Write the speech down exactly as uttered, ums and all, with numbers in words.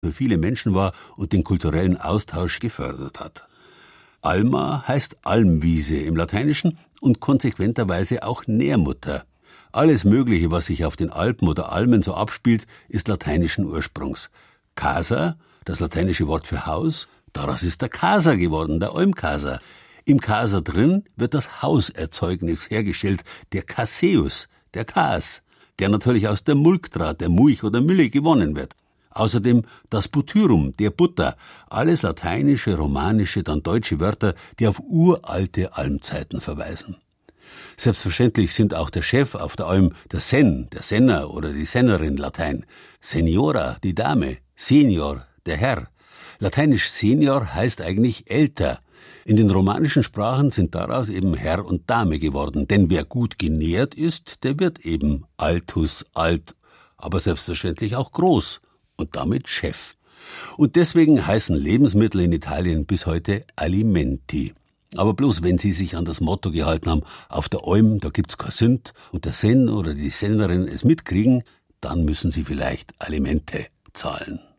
für viele Menschen war und den kulturellen Austausch gefördert hat. Alma heißt Almwiese im Lateinischen und konsequenterweise auch Nährmutter. Alles Mögliche, was sich auf den Alpen oder Almen so abspielt, ist lateinischen Ursprungs. Casa, das lateinische Wort für Haus, daraus ist der Casa geworden, der Almkasa. Im Casa drin wird das Hauserzeugnis hergestellt, der Caseus, der Kas, der natürlich aus der Mulkdraht, der Mulch oder Mülle gewonnen wird. Außerdem das Butyrum, der Butter, alles lateinische, romanische, dann deutsche Wörter, die auf uralte Almzeiten verweisen. Selbstverständlich sind auch der Chef auf der Alm der Sen, der Senner oder die Sennerin Latein, Seniora, die Dame, Senior, der Herr. Lateinisch Senior heißt eigentlich älter. In den romanischen Sprachen sind daraus eben Herr und Dame geworden, denn wer gut genährt ist, der wird eben altus, alt, aber selbstverständlich auch groß und damit Chef. Und deswegen heißen Lebensmittel in Italien bis heute Alimenti. Aber bloß wenn Sie sich an das Motto gehalten haben, auf der Alm, da gibt's kein Sünd und der Sen oder die Sennerin es mitkriegen, dann müssen Sie vielleicht Alimente zahlen.